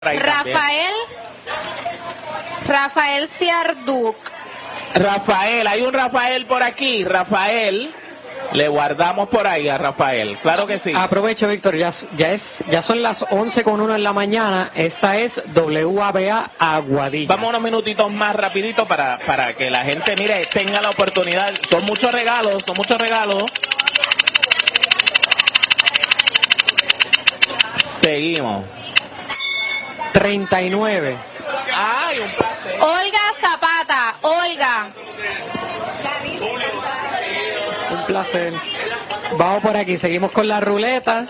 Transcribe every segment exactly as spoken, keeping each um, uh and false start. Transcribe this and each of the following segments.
Rafael, Rafael Ciarduc. Rafael, hay un Rafael por aquí. Rafael, le guardamos por ahí a Rafael. Claro que sí. Aprovecho, Víctor, ya, ya, es, ya son las once con uno en la mañana. Esta es W A B A Aguadilla. Vamos unos minutitos más rapidito para, para que la gente, mire, tenga la oportunidad. Son muchos regalos, son muchos regalos. Seguimos. treinta y nueve. Ay, un placer. Olga Zapata, Olga. Un placer. Vamos por aquí, seguimos con la ruleta.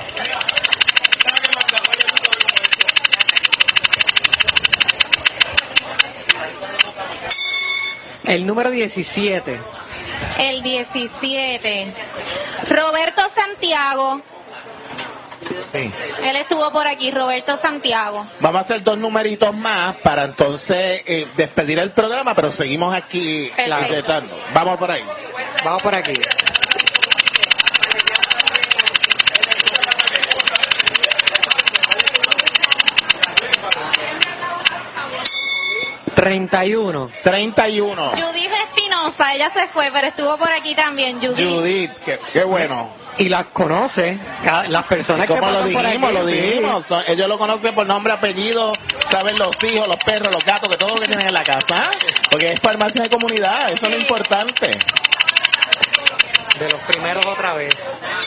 El número diecisiete. El diecisiete. Roberto Santiago. Sí. Él estuvo por aquí, Roberto Santiago. Vamos a hacer dos numeritos más para entonces eh, despedir el programa, pero seguimos aquí completando. Vamos por ahí. Vamos por aquí. treinta y uno. treinta y uno. Judith Espinosa, ella se fue, pero estuvo por aquí también, Judith. Judith, qué, qué bueno. Y las conoce, cada, las personas que Como lo pasan por dijimos, aquí, lo sí. dijimos. Son- ellos lo conocen por nombre, apellido, saben los hijos, los perros, los gatos, que todo lo que tienen en la casa. Porque es farmacia de comunidad, eso es lo Sí. importante. De los primeros otra vez.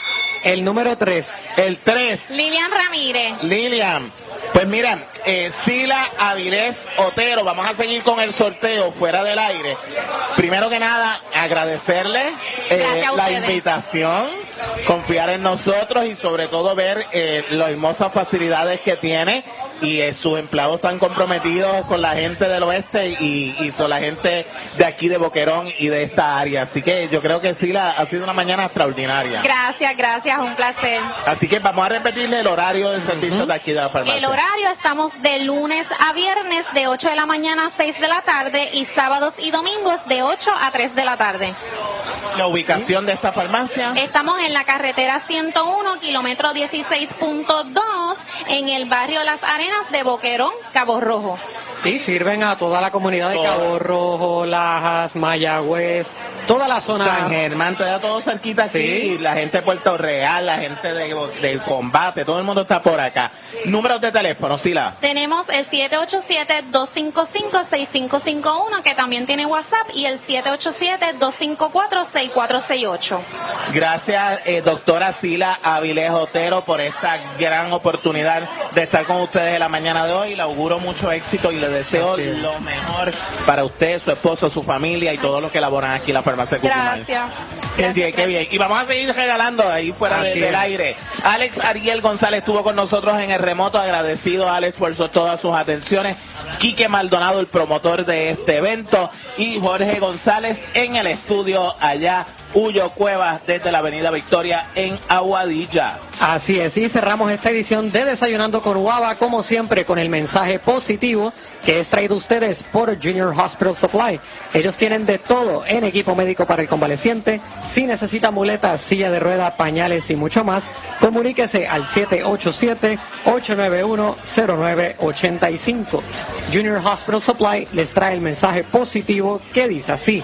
El número tres. El tres. Lilian Ramírez. Lilian, pues mira, eh, Sila Avilés Otero, vamos a seguir con el sorteo fuera del aire. Primero que nada, agradecerle eh, Gracias a la ustedes. invitación, confiar en nosotros y sobre todo ver eh, las hermosas facilidades que tiene y eh, sus empleados están comprometidos con la gente del oeste y, y son la gente de aquí de Boquerón y de esta área. Así que yo creo que Sila ha sido una mañana extraordinaria. Gracias, gracias, un placer. Así que vamos a repetirle el horario de servicio de aquí de la farmacia. El horario, estamos de lunes a viernes de ocho de la mañana a seis de la tarde y sábados y domingos de ocho a tres de la tarde. La ubicación de esta farmacia. Estamos en la carretera ciento uno, kilómetro dieciséis punto dos, en el barrio Las Arenas de Boquerón, Cabo Rojo. Sí, sirven a toda la comunidad de Toda. Cabo Rojo, Lajas, Mayagüez, toda la zona. San Germán, está todo cerquita aquí. Sí. La gente de Puerto Real, la gente de, del combate, todo el mundo está por acá. Números de teléfono, Sila. Tenemos el siete ocho siete, dos cinco cinco, seis cinco cinco uno, que también tiene WhatsApp, y el siete ocho siete, dos cinco cuatro, seis cuatro seis ocho. Gracias, eh, doctora Sila Avilés Otero, por esta gran oportunidad de estar con ustedes en la mañana de hoy. Le auguro mucho éxito y le deseo Así es. lo mejor para usted, su esposo, su familia y todos los que laboran aquí en la farmacia Cucumar. Gracias. Qué bien, qué bien. Y vamos a seguir regalando ahí fuera de- Así del es. aire. Alex Ariel González estuvo con nosotros en el remoto. Agradecido, Alex, por su- todas sus atenciones. Quique Maldonado, el promotor de este evento. Y Jorge González en el estudio allá. Huyo Cuevas desde la Avenida Victoria en Aguadilla. Así es, y cerramos esta edición de Desayunando con Guava, como siempre, con el mensaje positivo que es traído a ustedes por Junior Hospital Supply. Ellos tienen de todo en equipo médico para el convaleciente. Si necesita muletas, silla de rueda, pañales y mucho más, comuníquese al siete ocho siete, ocho nueve uno, cero nueve ocho cinco. Junior Hospital Supply les trae el mensaje positivo que dice así: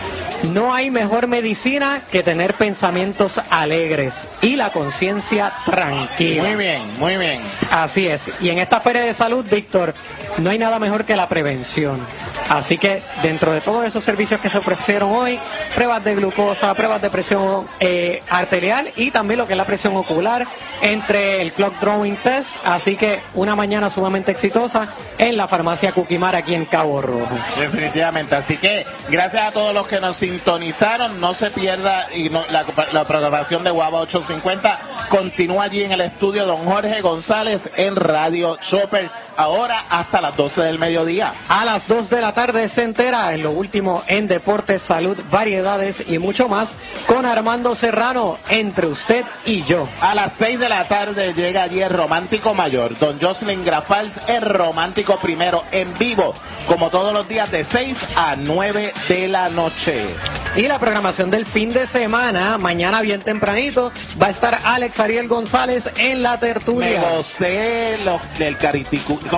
no hay mejor medicina que tener pensamientos alegres y la conciencia tranquila. Muy bien, muy bien. Así es. Y en esta feria de salud, Víctor, no hay nada mejor que la prevención. Así que dentro de todos esos servicios que se ofrecieron hoy, pruebas de glucosa, pruebas de presión eh, arterial y también lo que es la presión ocular, entre el clock drawing test. Así que una mañana sumamente exitosa en la farmacia Cuquimar aquí en Cabo Rojo. Definitivamente, así que gracias a todos los que nos sintonizaron, no se pierda y no, la, la programación de Guava ochocientos cincuenta continúa allí en el estudio don Jorge González en Radio Chopper, ahora hasta las doce del mediodía. A las dos de la tarde se entera en lo último en deportes, salud, variedades y mucho más con Armando Serrano, entre usted y yo. A las seis de la tarde llega allí el Romántico Mayor, don Jocelyn Grafals, el Romántico Primero, en vivo, como todos los días de seis a nueve de la noche. Y la programación del fin de semana, mañana bien tempranito, va a estar Alex Ariel González en la tertulia. Me gocé los del Cariticu.